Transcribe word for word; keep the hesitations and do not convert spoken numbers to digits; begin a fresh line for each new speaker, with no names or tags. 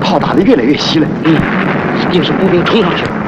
炮打得越来越稀了。
嗯，一定是步兵冲上去了。